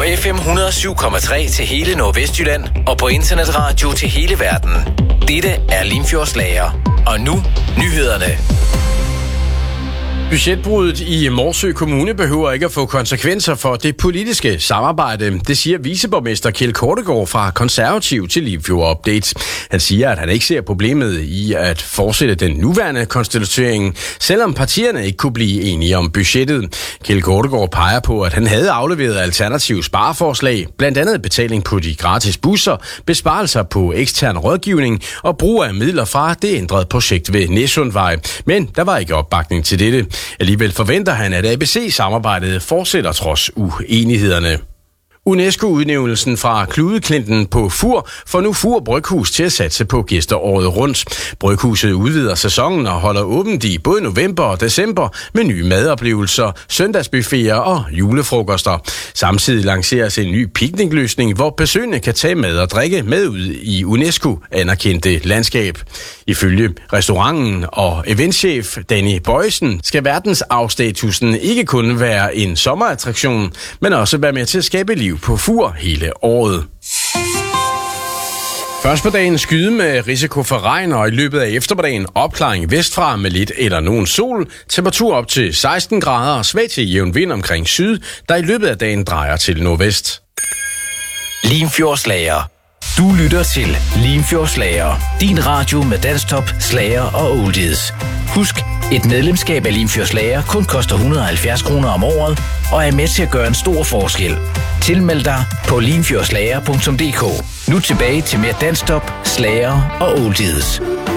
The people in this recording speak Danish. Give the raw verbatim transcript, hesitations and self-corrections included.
F M et hundrede og syv komma tre til hele Nordvestjylland og på internetradio til hele verden. Dette er Limfjordslager. Og nu nyhederne. Budgetbruddet i Morsø Kommune behøver ikke at få konsekvenser for det politiske samarbejde. Det siger viceborgmester Kjeld Kortegaard fra Konservativ til Limfjord Update. Han siger, at han ikke ser problemet i at fortsætte den nuværende konstituering, selvom partierne ikke kunne blive enige om budgettet. Kjeld Kortegaard peger på, at han havde afleveret alternative spareforslag, blandt andet betaling på de gratis busser, besparelser på ekstern rådgivning og brug af midler fra det ændrede projekt ved Næsundvej. Men der var ikke opbakning til dette. Alligevel forventer han, at A B C-samarbejdet fortsætter trods uenighederne. UNESCO-udnævnelsen fra Kludeklinten på Fur får nu Fur Bryghus til at satse på gæster året rundt. Bryghuset udvider sæsonen og holder åbent i både november og december med nye madoplevelser, søndagsbuffeter og julefrokoster. Samtidig lanceres en ny piknikløsning, hvor besøgende kan tage mad og drikke med ud i UNESCO-anerkendte landskab. Ifølge restauranten og eventchef Danny Bøjsen skal verdensarvsstatusen ikke kun være en sommerattraktion, men også være med til at skabe liv på Fur hele året. Først på dagen skyde med risiko for regn, og i løbet af eftermiddagen opklaring vestfra med lidt eller nogen sol. Temperatur op til seksten grader og svag til jævn vind omkring syd, der i løbet af dagen drejer til nordvest. Limfjordslager. Du lytter til Limfjordslager. Din radio med danstop, slager og oldies. Husk, et medlemskab af Limfjordslager kun koster et hundrede og halvfjerds kroner om året og er med til at gøre en stor forskel. Tilmeld dig på limfjordslager punktum d k. Nu tilbage til mere danstop, slager og oldies.